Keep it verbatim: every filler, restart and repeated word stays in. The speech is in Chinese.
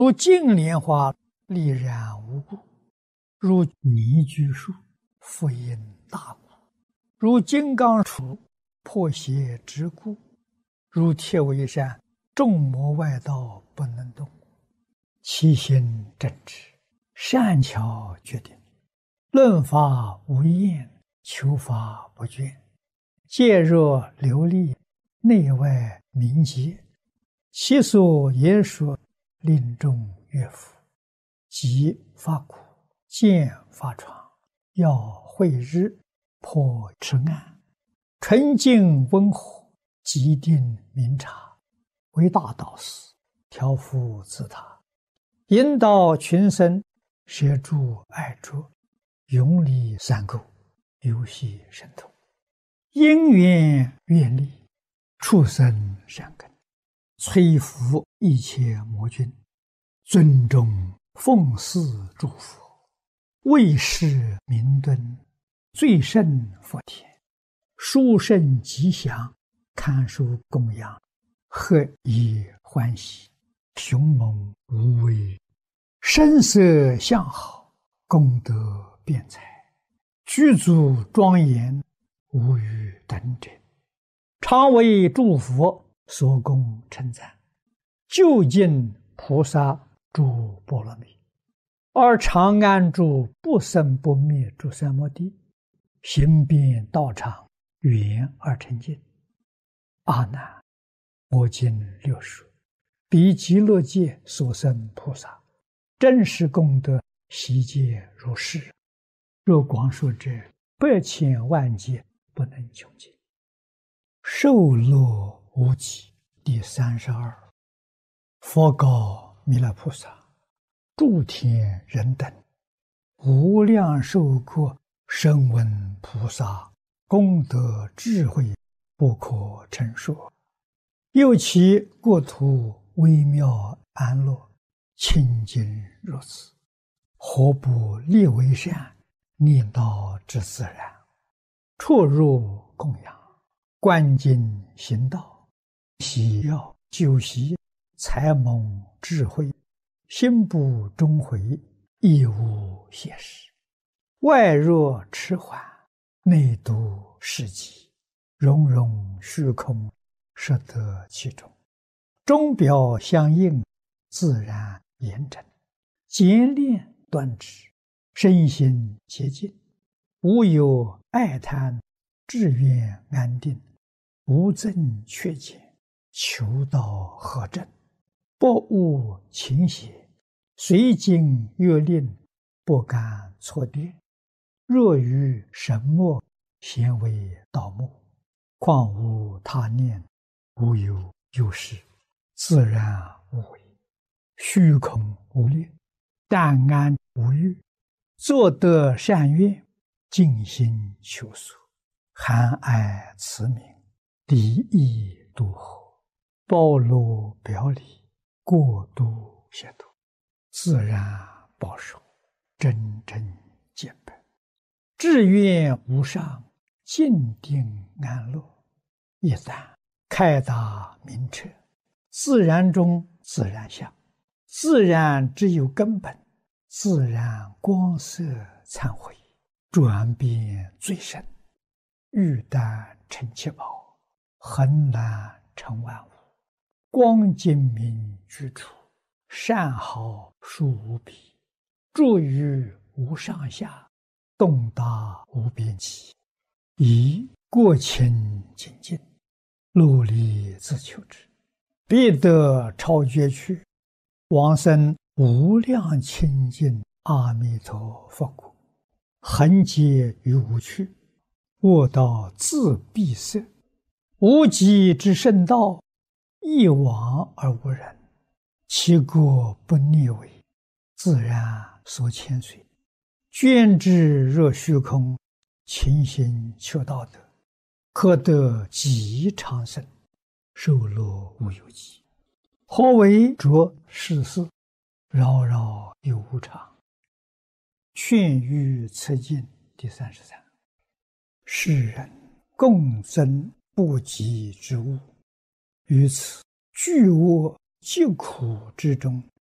如金莲花，丽然无故；如泥居树，复因大故；如金刚杵，破邪之故；如铁围山，众魔外道不能动。其心正直，善巧决定，论法无厌，求法不倦，戒若琉璃，内外明洁。其所言说，令众悦服。即发苦，见发疮，要慧日，破痴暗，纯净温和，极定明察，为大导师，调伏自他，引导群生，摄诸爱着，永离三垢，游戏神通，因缘愿力，畜生善根，摧伏一切魔君，尊重奉祀诸佛，为世明敦，最胜佛田，殊胜吉祥，堪受供养，何以欢喜，雄猛无畏，声色相好，功德辩才，具足庄严，无与等者，常为诸佛所供称赞，究竟菩萨诸波罗蜜，而常安住不生不灭诸三摩地，行遍道场，圆而成净。阿难，我今略说，彼极乐界所生菩萨，真实功德悉皆如是。若光说者，百千万劫不能穷尽。受乐无极。第三十二。佛告弥勒菩萨：诸天人等，无量寿国声闻菩萨功德智慧不可称说，又其国土微妙安乐，清净如此，何不立为善，念道之自然，出入供养，观经行道，喜要修习，才蒙智慧，心不终回，亦无邪事。外若迟缓，内度世极，融融虚空，摄得其中，钟表相应，自然严整，简练端直，身心洁净，无有爱贪，志愿安定，无增缺减，求道合正，不误情邪，随经阅令，不敢错跌。若于神墨，咸为盗墓，况无他念，无有有事，自然无为，虚空无裂，淡安无欲，作得善愿，尽心求索，含爱慈悯，离意度合，包罗表里，过度协度，自然保守，真正见本，志愿无上，静定安乐。一旦开达明彻，自然中自然相，自然只有根本，自然光色忏悔，转变最深，欲但成七宝，恒难成万物，光精明居处，善好殊无比，住于无上下，动达无边际，以过清精进，努力自求之，必得超绝去，往生无量清净阿弥陀佛国，恒劫于无趣，卧道自闭塞，无极之圣道，一往而无人，其国不逆违，自然所牵随，捐之若虚空，勤心求道德，可得极长生，寿乐无有极。何为着世事，扰扰有无常。劝喻此经第三十三。世人共增不及之物，于此巨恶极苦之中，